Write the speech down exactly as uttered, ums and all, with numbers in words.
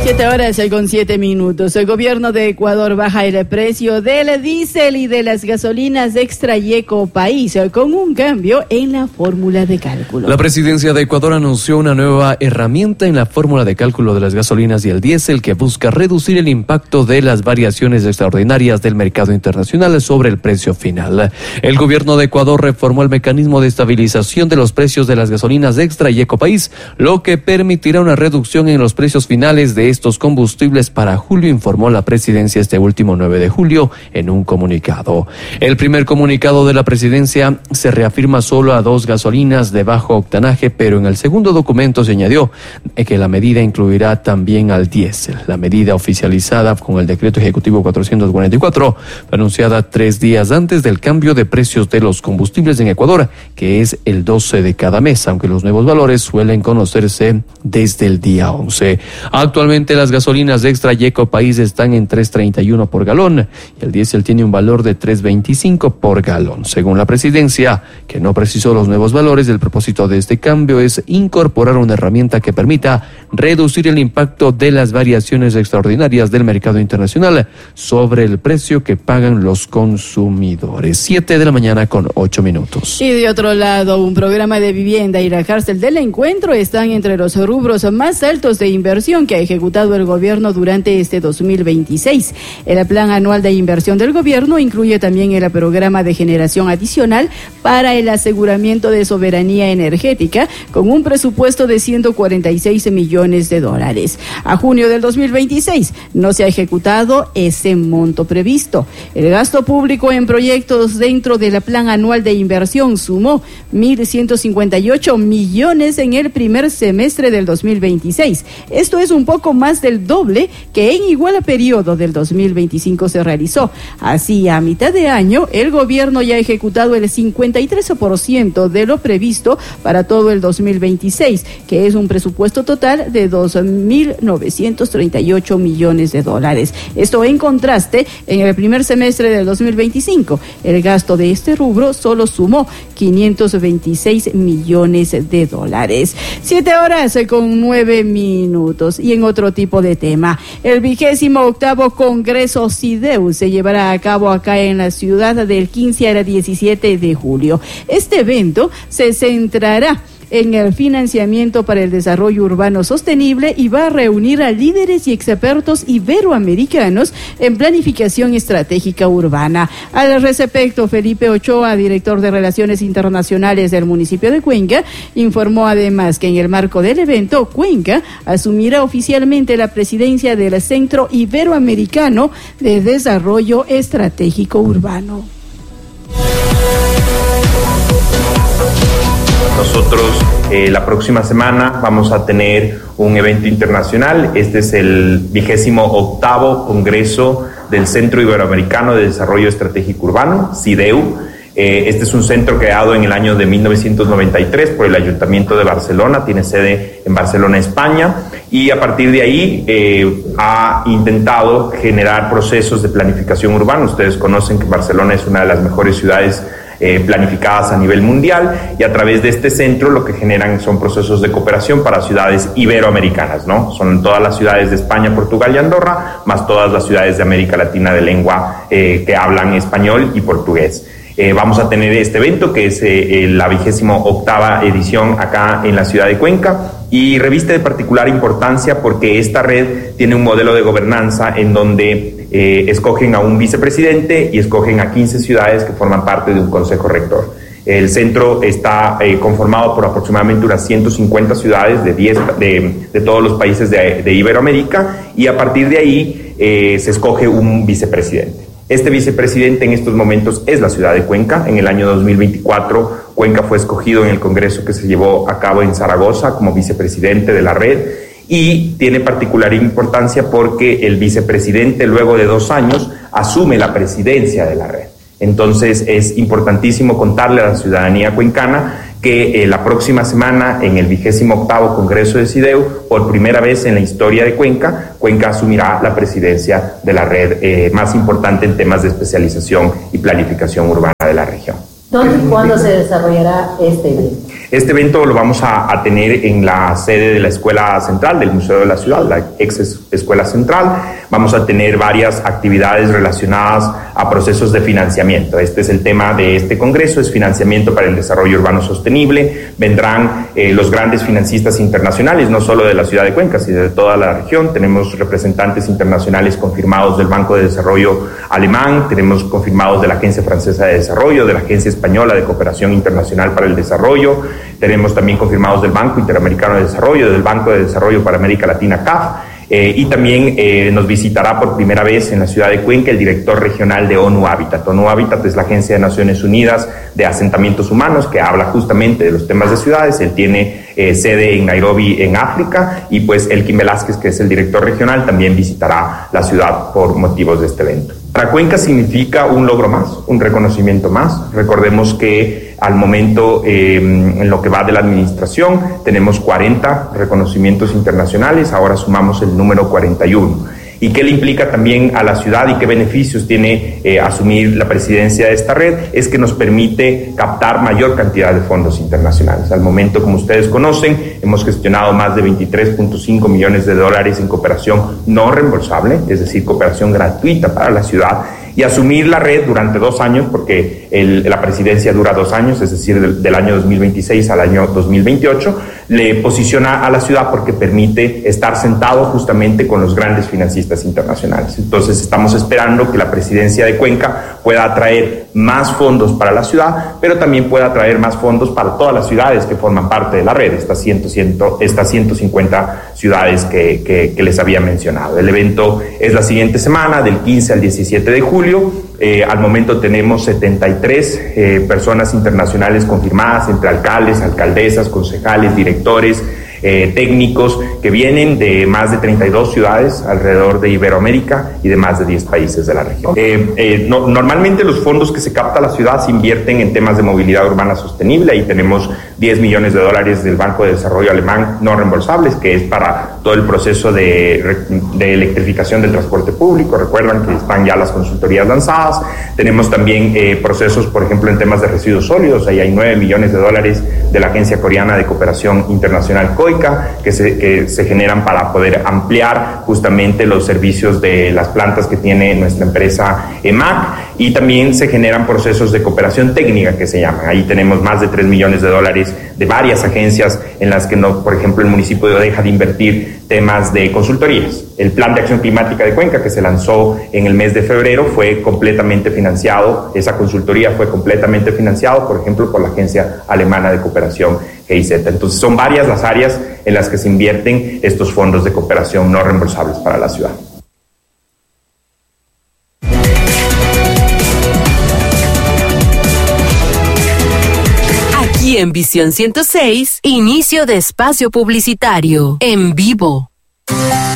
Siete horas con siete minutos. El gobierno de Ecuador baja el precio del diésel y de las gasolinas extra y eco país con un cambio en la fórmula de cálculo. La presidencia de Ecuador anunció una nueva herramienta en la fórmula de cálculo de las gasolinas y el diésel que busca reducir el impacto de las variaciones extraordinarias del mercado internacional sobre el precio final. El gobierno de Ecuador reformó el mecanismo de estabilización de los precios de las gasolinas extra y eco país, lo que permitirá una reducción en los precios finales de estos combustibles para julio, informó la presidencia este último nueve de julio en un comunicado. El primer comunicado de la presidencia se reafirma solo a dos gasolinas de bajo octanaje, pero en el segundo documento se añadió que la medida incluirá también al diésel. La medida oficializada con el decreto ejecutivo cuatrocientos cuarenta y cuatro fue anunciada tres días antes del cambio de precios de los combustibles en Ecuador, que es el doce de cada mes, aunque los nuevos valores suelen conocerse desde el día once. Actualmente las gasolinas extra y eco país están en tres treinta y uno por galón y el diésel tiene un valor de tres veinticinco por galón. Según la presidencia, que no precisó los nuevos valores, el propósito de este cambio es incorporar una herramienta que permita reducir el impacto de las variaciones extraordinarias del mercado internacional sobre el precio que pagan los consumidores. Siete de la mañana con ocho minutos. Y de otro lado, un programa de vivienda y la cárcel del encuentro están entre los rubros más altos de inversión que ha ejecutado el gobierno durante este dos mil veintiséis. El plan anual de inversión del gobierno incluye también el programa de generación adicional para el aseguramiento de soberanía energética con un presupuesto de ciento cuarenta y seis millones de dólares. A junio del dos mil veintiséis no se ha ejecutado ese monto previsto. El gasto público en proyectos dentro del plan anual de inversión sumó mil ciento cincuenta y ocho millones en el primer semestre del dos mil veintiséis. Esto es un poco más del doble que en igual periodo del dos mil veinticinco se realizó. Así, a mitad de año, el gobierno ya ha ejecutado el cincuenta y tres por ciento de lo previsto para todo el dos mil veintiséis, que es un presupuesto total de dos mil novecientos treinta y ocho millones de dólares. Esto en contraste, en el primer semestre del dos mil veinticinco, el gasto de este rubro solo sumó quinientos veintiséis millones de dólares. Siete horas con nueve minutos. Y en otro tipo de tema, el vigésimo octavo Congreso SIDEU se llevará a cabo acá en la ciudad del quince al diecisiete de julio. Este evento se centrará en el financiamiento para el desarrollo urbano sostenible y va a reunir a líderes y expertos iberoamericanos en planificación estratégica urbana. Al respecto, Felipe Ochoa, director de Relaciones Internacionales del municipio de Cuenca, informó además que en el marco del evento, Cuenca asumirá oficialmente la presidencia del Centro Iberoamericano de Desarrollo Estratégico Urbano. Nosotros eh, la próxima semana vamos a tener un evento internacional. Este es el vigésimo octavo Congreso del Centro Iberoamericano de Desarrollo Estratégico Urbano, SIDEU. Eh, este es un centro creado en el año de mil novecientos noventa y tres por el Ayuntamiento de Barcelona, tiene sede en Barcelona, España, y a partir de ahí eh, ha intentado generar procesos de planificación urbana. Ustedes conocen que Barcelona es una de las mejores ciudades Eh, planificadas a nivel mundial, y a través de este centro lo que generan son procesos de cooperación para ciudades iberoamericanas, ¿no? Son todas las ciudades de España, Portugal y Andorra, más todas las ciudades de América Latina de lengua eh, que hablan español y portugués. Eh, vamos a tener este evento que es eh, la vigésimo octava edición acá en la ciudad de Cuenca, y reviste de particular importancia porque esta red tiene un modelo de gobernanza en donde eh, escogen a un vicepresidente y escogen a quince ciudades que forman parte de un consejo rector. El centro está eh, conformado por aproximadamente unas ciento cincuenta ciudades de, diez, de, de todos los países de, de Iberoamérica, y a partir de ahí eh, se escoge un vicepresidente. Este vicepresidente en estos momentos es la ciudad de Cuenca. En el año dos mil veinticuatro, Cuenca fue escogido en el congreso que se llevó a cabo en Zaragoza como vicepresidente de la red, y tiene particular importancia porque el vicepresidente, luego de dos años, asume la presidencia de la red. Entonces es importantísimo contarle a la ciudadanía cuencana que eh, la próxima semana, en el vigésimo octavo Congreso de SIDEU, por primera vez en la historia de Cuenca, Cuenca asumirá la presidencia de la red eh, más importante en temas de especialización y planificación urbana de la región. ¿Dónde y cuándo se desarrollará este evento? Este evento lo vamos a, a tener en la sede de la Escuela Central del Museo de la Ciudad, la ex Escuela Central. Vamos a tener varias actividades relacionadas a procesos de financiamiento. Este es el tema de este congreso, es financiamiento para el desarrollo urbano sostenible. Vendrán eh, los grandes financistas internacionales, no solo de la ciudad de Cuenca, sino de toda la región. Tenemos representantes internacionales confirmados del Banco de Desarrollo Alemán, tenemos confirmados de la Agencia Francesa de Desarrollo, de la Agencia Española de Cooperación Internacional para el Desarrollo. Tenemos también confirmados del Banco Interamericano de Desarrollo, del Banco de Desarrollo para América Latina, C A F, eh, y también eh, nos visitará por primera vez en la ciudad de Cuenca el director regional de ONU Habitat. ONU Habitat es la Agencia de Naciones Unidas de Asentamientos Humanos que habla justamente de los temas de ciudades. Él tiene eh, sede en Nairobi, en África, y pues Elkin Velázquez, que es el director regional, también visitará la ciudad por motivos de este evento. Para Cuenca significa un logro más, un reconocimiento más. Recordemos que al momento, eh, en lo que va de la administración, tenemos cuarenta reconocimientos internacionales, ahora sumamos el número cuarenta y uno. ¿Y qué le implica también a la ciudad y qué beneficios tiene eh, asumir la presidencia de esta red? Es que nos permite captar mayor cantidad de fondos internacionales. Al momento, como ustedes conocen, hemos gestionado más de veintitrés punto cinco millones de dólares en cooperación no reembolsable, es decir, cooperación gratuita para la ciudad, y asumir la red durante dos años, porque el, la presidencia dura dos años, es decir, del, del año dos mil veintiséis al año dos mil veintiocho, le posiciona a la ciudad porque permite estar sentado justamente con los grandes financistas internacionales. Entonces estamos esperando que la presidencia de Cuenca pueda atraer más fondos para la ciudad, pero también pueda atraer más fondos para todas las ciudades que forman parte de la red, estas, cien, cien, estas ciento cincuenta ciudades que, que, que les había mencionado. El evento es la siguiente semana, del quince al diecisiete de julio. Eh, al momento tenemos setenta y tres eh, personas internacionales confirmadas, entre alcaldes, alcaldesas, concejales, directores, eh, técnicos, que vienen de más de treinta y dos ciudades alrededor de Iberoamérica y de más de diez países de la región. Eh, eh, no, normalmente los fondos que se capta a la ciudad se invierten en temas de movilidad urbana sostenible. Ahí tenemos diez millones de dólares del Banco de Desarrollo Alemán no reembolsables, que es para todo el proceso de, de electrificación del transporte público. Recuerdan que están ya las consultorías lanzadas. Tenemos también eh, procesos, por ejemplo, en temas de residuos sólidos. Ahí hay nueve millones de dólares de la Agencia Coreana de Cooperación Internacional, COICA, que se, que se generan para poder ampliar justamente los servicios de las plantas que tiene nuestra empresa E M A C, y también se generan procesos de cooperación técnica que se llaman. Ahí tenemos más de tres millones de dólares de varias agencias en las que, no, por ejemplo, el municipio deja de invertir temas de consultorías. El Plan de Acción Climática de Cuenca, que se lanzó en el mes de febrero, fue completamente financiado, esa consultoría fue completamente financiado, por ejemplo, por la Agencia Alemana de Cooperación, G I Z. Entonces, son varias las áreas en las que se invierten estos fondos de cooperación no reembolsables para la ciudad. Aquí en Visión ciento seis, inicio de espacio publicitario, en vivo.